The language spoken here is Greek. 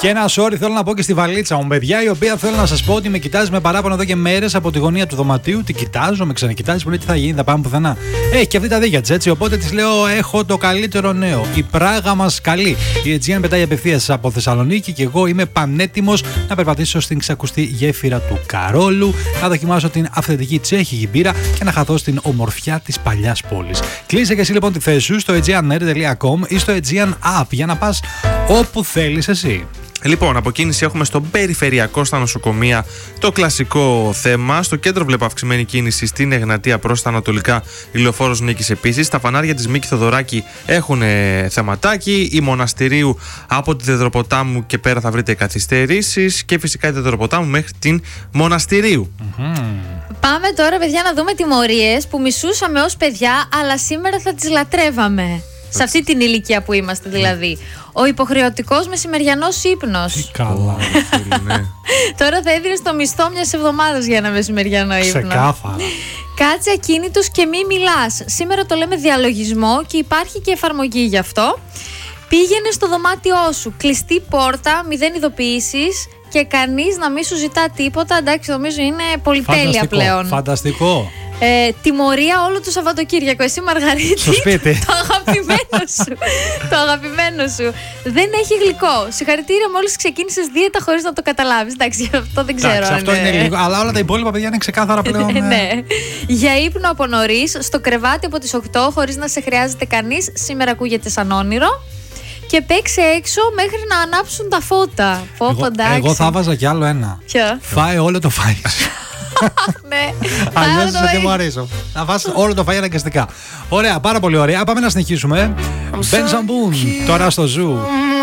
Και ένα sorry θέλω να πω και στη βαλίτσα μου, παιδιά, η οποία θέλω να σας πω ότι με κοιτάζει με παράπονο εδώ και μέρες από τη γωνία του δωματίου. Την κοιτάζω, με ξανακοιτάζει, μου λέει τι θα γίνει, θα πάμε πουθενά. Έχει και αυτή τα δίκια της, έτσι. Οπότε της λέω: έχω το καλύτερο νέο. Η Πράγα μας καλεί. Η Aegean πετάει απευθείας από Θεσσαλονίκη και εγώ είμαι πανέτοιμος να περπατήσω στην ξακουστή γέφυρα του Καρόλου, να δοκιμάσω την αυθεντική τσέχικη μπύρα και να χαθώ στην ομορφιά της παλιάς πόλης. Κλείσε και εσύ λοιπόν τη θέση σου στο aegeanair.com ή στο Aegean App για να πας όπου θέλεις εσύ. Λοιπόν, από κίνηση έχουμε στο περιφερειακό, στα νοσοκομεία, το κλασικό θέμα. Στο κέντρο βλέπω αυξημένη κίνηση στην Εγνατία προς τα ανατολικά, η Λεωφόρος Νίκης επίσης. Τα φανάρια της Μίκη Θοδωράκη έχουν θεματάκι. Η Μοναστηρίου από τη Δεδροποτάμου και πέρα θα βρείτε καθυστερήσεις. Και φυσικά η Δεδροποτάμου μέχρι την Μοναστηρίου. Πάμε τώρα, παιδιά, να δούμε τιμωρίες που μισούσαμε ως παιδιά, αλλά σήμερα θα τις λατρεύαμε. Σε αυτή την ηλικία που είμαστε δηλαδή. Ο υποχρεωτικός μεσημεριανός ύπνος. Τι καλά. Τώρα θα έδινες το μισθό μιας εβδομάδας για ένα μεσημεριανό ύπνο. Ξεκάθαρα. Κάτσε ακίνητος και μη μιλάς. Σήμερα το λέμε διαλογισμό και υπάρχει και εφαρμογή γι' αυτό. Πήγαινε στο δωμάτιό σου. Κλειστή πόρτα, 0 ειδοποιήσεις και κανείς να μην σου ζητά τίποτα. Εντάξει, νομίζω είναι πολυτέλεια πλέον. Φανταστικό. Τιμωρία όλο το Σαββατοκύριακο. Εσύ, Μαργαρίτη, στο σπίτι. το αγαπημένο σου δεν έχει γλυκό. Συγχαρητήρια, μόλις ξεκίνησες δίαιτα χωρίς να το καταλάβεις. Εντάξει, αυτό δεν ξέρω. Εντάξει, αυτό είναι γλυκό, αλλά όλα τα υπόλοιπα, παιδιά, είναι ξεκάθαρα πλέον. Ναι. Για ύπνο από νωρίς, στο κρεβάτι από τις 8 χωρίς να σε χρειάζεται κανείς. Σήμερα ακούγεται σαν όνειρο. Και παίξε έξω μέχρι να ανάψουν τα φώτα. Εγώ θα βάζα κι άλλο ένα. Ποιο? Φάε όλο το φάι. Ναι. Αλλιώς θα τιμωρήσω. Να φας όλο το φαΐ αναγκαστικά. Ωραία, πάρα πολύ ωραία. Πάμε να συνεχίσουμε. Ben Zamboon, τώρα στο Ζου.